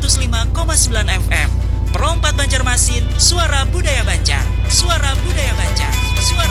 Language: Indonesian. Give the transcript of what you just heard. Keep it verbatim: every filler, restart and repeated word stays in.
seratus lima koma sembilan F M. Perompat Banjarmasin, suara budaya Banjar. Suara budaya Banjar. Suara